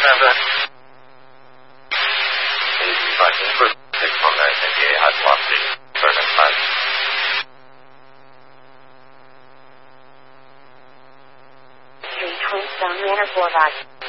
Remember? But input technology has lost its certain time. Street Twin Stone Manor Forvat.